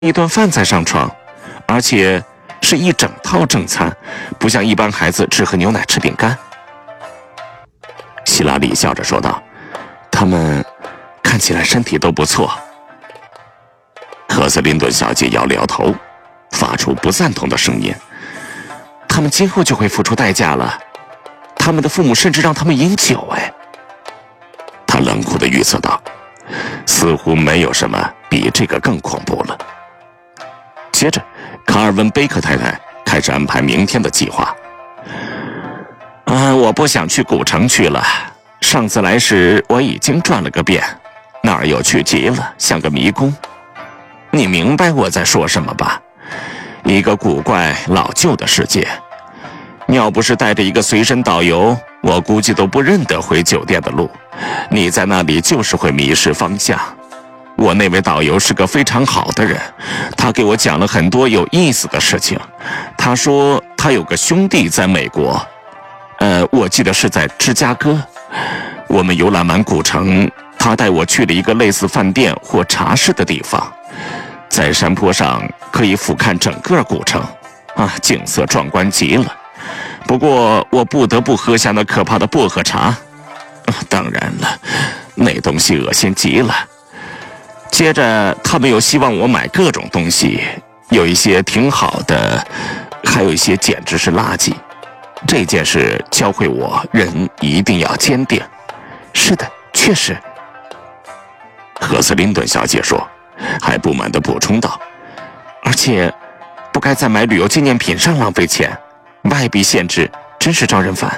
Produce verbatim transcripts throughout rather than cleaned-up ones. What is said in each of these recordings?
一顿饭再上床，而且是一整套正餐，不像一般孩子只喝牛奶吃饼干。希拉里笑着说道：“他们看起来身体都不错。”赫斯林顿小姐摇了摇头，发出不赞同的声音：“他们今后就会付出代价了，他们的父母甚至让他们饮酒。”哎，她冷酷地预测道：“似乎没有什么比这个更恐怖了。”接着，卡尔文·贝克太太开始安排明天的计划。啊，我不想去古城去了。上次来时我已经转了个遍，那儿有趣极了，像个迷宫。你明白我在说什么吧？一个古怪老旧的世界。你要不是带着一个随身导游，我估计都不认得回酒店的路。你在那里就是会迷失方向。我那位导游是个非常好的人，他给我讲了很多有意思的事情。他说他有个兄弟在美国，呃，我记得是在芝加哥。我们游览完古城，他带我去了一个类似饭店或茶室的地方，在山坡上可以俯瞰整个古城，啊，景色壮观极了。不过我不得不喝下那可怕的薄荷茶，啊，当然了，那东西恶心极了。接着他们又希望我买各种东西，有一些挺好的，还有一些简直是垃圾。这件事教会我人一定要坚定。是的，确实。赫斯林顿小姐说，还不满地补充道，而且不该在买旅游纪念品上浪费钱，外币限制真是招人烦。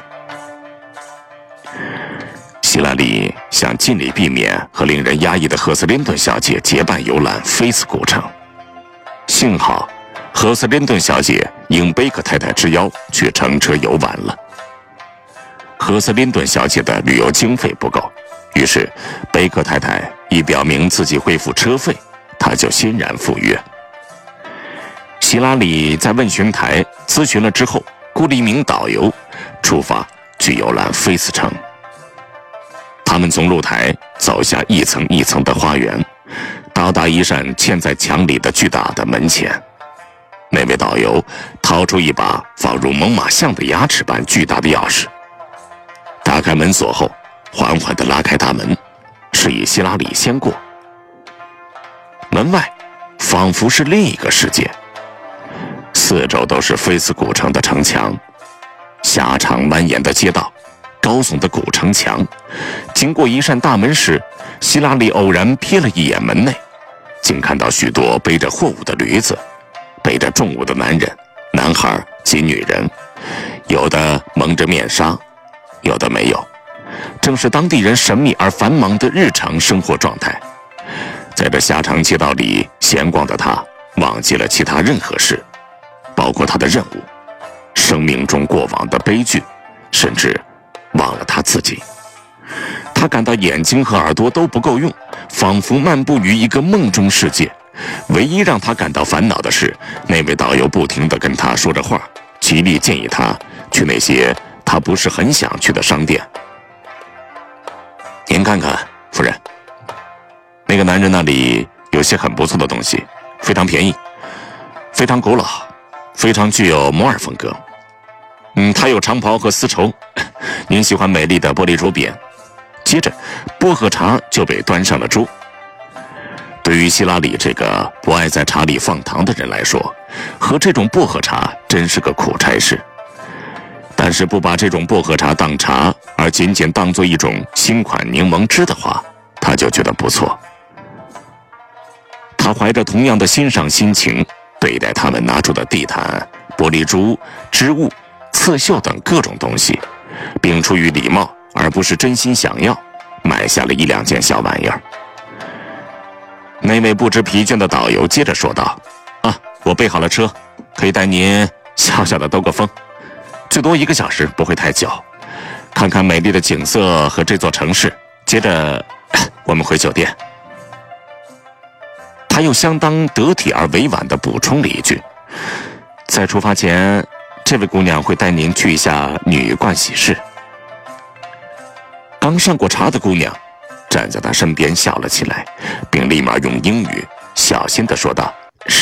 希拉里想尽力避免和令人压抑的赫斯林顿小姐结伴游览菲斯古城。幸好赫斯林顿小姐应贝克太太之邀去乘车游玩了。赫斯林顿小姐的旅游经费不够，于是贝克太太一表明自己会付车费，她就欣然赴约。希拉里在问询台咨询了之后，雇了一名导游，出发去游览菲斯城。他们从露台走下一层一层的花园，到达一扇嵌在墙里的巨大的门前。那位导游掏出一把放入猛犸象的牙齿般巨大的钥匙，打开门锁后，缓缓地拉开大门，示意希拉里先过。门外仿佛是另一个世界，四周都是菲斯古城的城墙，狭长蜿蜒的街道，高耸的古城墙。经过一扇大门时，希拉里偶然瞥了一眼门内，竟看到许多背着货物的驴子，背着重物的男人、男孩及女人，有的蒙着面纱，有的没有，正是当地人神秘而繁忙的日常生活状态。在这狭长街道里闲逛的他，忘记了其他任何事，包括他的任务、生命中过往的悲剧，甚至忘了他自己。他感到眼睛和耳朵都不够用，仿佛漫步于一个梦中世界。唯一让他感到烦恼的是，那位导游不停地跟他说着话，极力建议他去那些他不是很想去的商店。您看看，夫人，那个男人那里有些很不错的东西，非常便宜，非常古老，非常具有摩尔风格。嗯，他有长袍和丝绸，您喜欢美丽的玻璃竹匾。接着薄荷茶就被端上了桌。对于希拉里这个不爱在茶里放糖的人来说，喝这种薄荷茶真是个苦差事。但是不把这种薄荷茶当茶，而仅仅当作一种新款柠檬汁的话，他就觉得不错。他怀着同样的欣赏心情对待他们拿出的地毯、玻璃珠、织物、刺绣等各种东西，并出于礼貌而不是真心想要，买下了一两件小玩意儿。那位不知疲倦的导游接着说道：“啊，我备好了车，可以带您小小的兜个风，最多一个小时，不会太久，看看美丽的景色和这座城市。接着我们回酒店。”他又相当得体而委婉地补充了一句：“在出发前，这位姑娘会带您去一下女盥洗室。”刚上过茶的姑娘站在他身边笑了起来，并立马用英语小心地说道：“